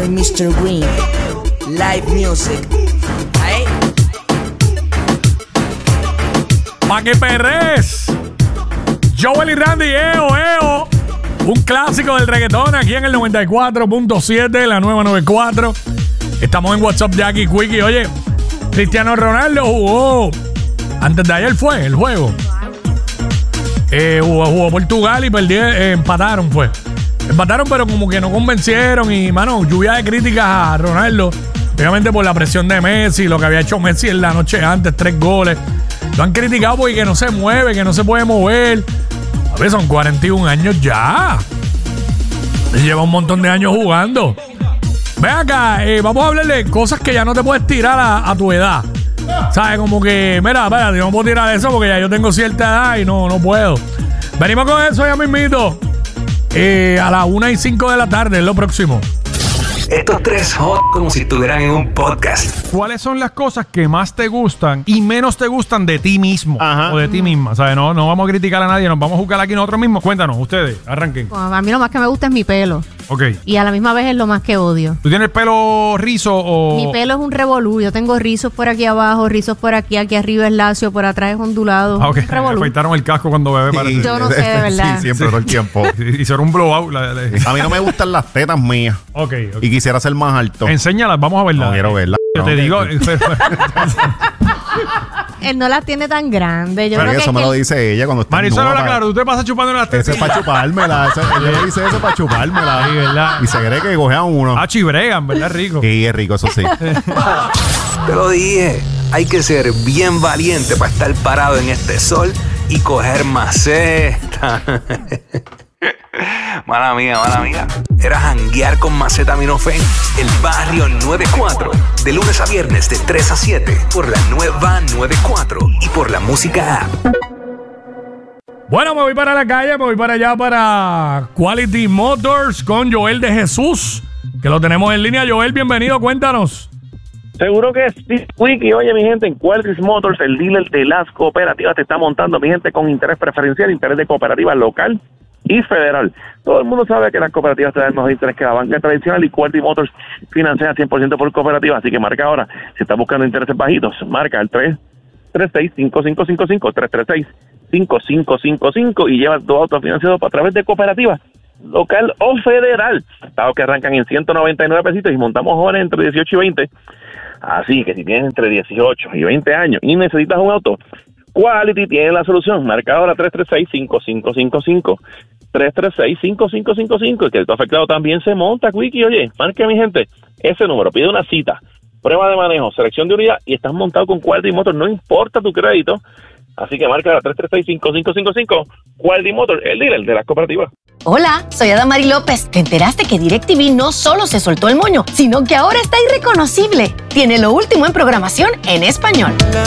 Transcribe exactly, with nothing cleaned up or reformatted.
soy mister Green. Live music. ¿Ahí? Pa' que perres. Joel y Randy, eo, eo. Un clásico del reggaetón aquí en el noventa y cuatro punto siete, la nueva noventa y cuatro. Estamos en WhatsApp Jackie Quickie. Oye, Cristiano Ronaldo jugó antes de ayer fue el juego. Eh, jugó, jugó Portugal y perdieron, eh, empataron fue. Empataron, pero como que no convencieron. Y, mano, lluvia de críticas a Ronaldo. Obviamente por la presión de Messi, lo que había hecho Messi en la noche antes, tres goles. Lo han criticado porque que no se mueve, que no se puede mover. A ver, son cuarenta y un años ya. Lleva un montón de años jugando. Ven acá, eh, vamos a hablar de cosas que ya no te puedes tirar a, a tu edad. ¿Sabes? Como que, mira, espérate, yo no puedo tirar eso porque ya yo tengo cierta edad y no, no puedo. Venimos con eso ya mismito. Eh, a las una y cinco de la tarde es lo próximo. Estos tres hot como si estuvieran en un podcast. ¿Cuáles son las cosas que más te gustan y menos te gustan de ti mismo? Ajá. O de ti misma? ¿Sabes? No, no vamos a criticar a nadie, nos vamos a juzgar aquí nosotros mismos. Cuéntanos, ustedes, arranquen. Bueno, a mí lo más que me gusta es mi pelo. Ok. Y a la misma vez es lo más que odio. ¿Tú tienes pelo rizo o...? Mi pelo es un revolú. Yo tengo rizos por aquí abajo, rizos por aquí, aquí arriba es lacio, por atrás es ondulado. Ah, ok. Un revolú. Me afeitaron el casco cuando bebé parece. Yo no sé, de verdad. Sí, siempre, todo el tiempo. Hicieron un blowout. La, la, A mí no me gustan las tetas mías. Ok, ok. Y quisiera ser más alto. Enséñalas, vamos a verlas. No quiero verlas. Yo no, te que- digo... Él no las tiene tan grandes. Yo Pero creo que eso es me que lo él- dice ella cuando está Marisol, nueva. habla claro, tú te pasas chupando las tetas. Ese es para chupármela. Ese, ella dice eso para chupármela. Sí, ¿verdad? Y se cree que coge a uno. Ah, chibregan, ¿verdad, rico? Sí, es rico, eso sí. Te lo dije, hay que ser bien valiente para estar parado en este sol y coger maceta. Mala mía, mala mía. Era janguear con Macetaminofen, el barrio noventa y cuatro. De lunes a viernes de tres a siete por la nueva noventa y cuatro y por la música app. Bueno, me voy para la calle, me voy para allá para Quality Motors con Joel de Jesús, que lo tenemos en línea. Joel, bienvenido, cuéntanos. Seguro que sí, Wiki. Oye, mi gente, en Quality Motors, el dealer de las cooperativas te está montando, mi gente, con interés preferencial, interés de cooperativa local y federal. Todo el mundo sabe que las cooperativas te dan mejor interés que la banca tradicional y Quality Motors financia cien por ciento por cooperativa, así que marca ahora. Si estás buscando intereses bajitos, marca el tres tres seis, cinco cinco cinco cinco, tres tres seis, cinco cinco cinco cinco y lleva tu auto financiado a través de cooperativa local o federal. Estados que arrancan en ciento noventa y nueve pesitos y montamos jóvenes entre dieciocho y veinte. Así que si tienes entre dieciocho y veinte años y necesitas un auto, Quality tiene la solución. Marca ahora tres tres seis, cinco cinco cinco cinco, tres tres seis, cinco cinco cinco cinco, y que el afectado también se monta, Quickie. Oye, marque, mi gente, ese número, pide una cita, prueba de manejo, selección de unidad y estás montado con Quality Motors, no importa tu crédito. Así que marca ahora tres tres seis, cinco cinco cinco cinco, Quality Motors, el dealer de las cooperativas. Hola, soy Adamari López. ¿Te enteraste que DirecTV no solo se soltó el moño, sino que ahora está irreconocible? Tiene lo último en programación en español.